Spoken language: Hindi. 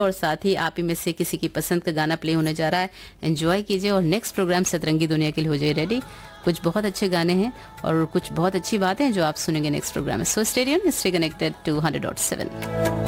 और साथ ही आप ही में से किसी की पसंद का गाना प्ले होने जा रहा है। एंजॉय कीजिए और नेक्स्ट प्रोग्राम सतरंगी दुनिया के लिए हो जाइए रेडी। कुछ बहुत अच्छे गाने हैं और कुछ बहुत अच्छी बातें हैं जो आप सुनेंगे नेक्स्ट प्रोग्राम में। So stay tuned, stay connected to 100.7।